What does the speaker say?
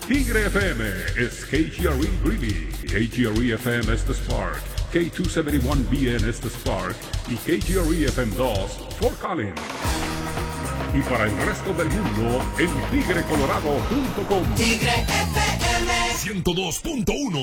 Tigre FM is KGRE Greeley, KGRE FM es The Spark, K271BN es The Spark y KGRE FM 2 Fort Collins. Y para el resto del mundo en tigrecolorado.com. Tigre FM 102.1